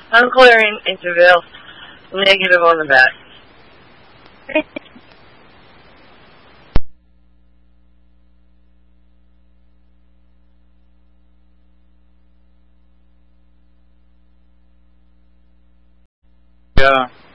I'm clearing interval. Negative on the back. Yeah.